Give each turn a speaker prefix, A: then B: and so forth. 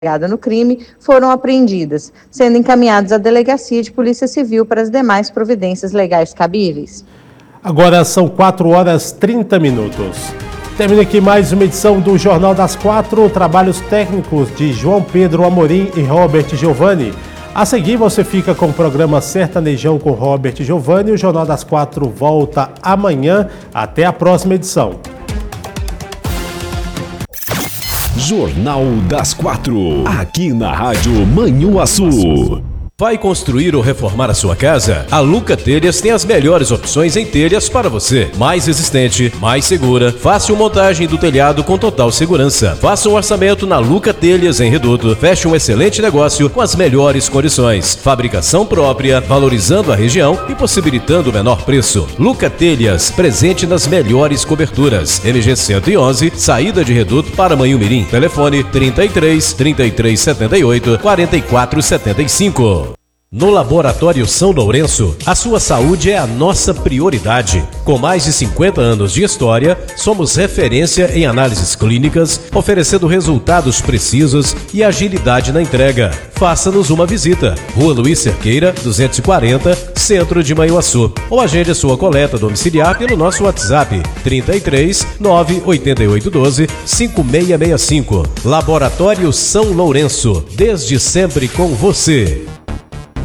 A: no crime foram apreendidas, sendo encaminhados à Delegacia de Polícia Civil para as demais providências legais cabíveis.
B: Agora são 4h30. Termina aqui mais uma edição do Jornal das 4, trabalhos técnicos de João Pedro Amorim e Robert Giovanni. A seguir você fica com o programa Sertanejão com Robert Giovanni. O Jornal das 4 volta amanhã. Até a próxima edição.
C: Jornal das 4, aqui na Rádio Manhuaçu.
D: Vai construir ou reformar a sua casa? A Luca Telhas tem as melhores opções em telhas para você. Mais resistente, mais segura, fácil montagem do telhado com total segurança. Faça um orçamento na Luca Telhas em Reduto. Feche um excelente negócio com as melhores condições. Fabricação própria, valorizando a região e possibilitando o menor preço. Luca Telhas, presente nas melhores coberturas. MG 111, saída de Reduto para Manhumirim. Telefone 33 78 44 75. No Laboratório São Lourenço, a sua saúde é a nossa prioridade. Com mais de 50 anos de história, somos referência em análises clínicas, oferecendo resultados precisos e agilidade na entrega. Faça-nos uma visita. Rua Luiz Cerqueira, 240, Centro de Manhuaçu. Ou agende a sua coleta domiciliar pelo nosso WhatsApp 33 98812 5665. Laboratório São Lourenço, desde sempre com você.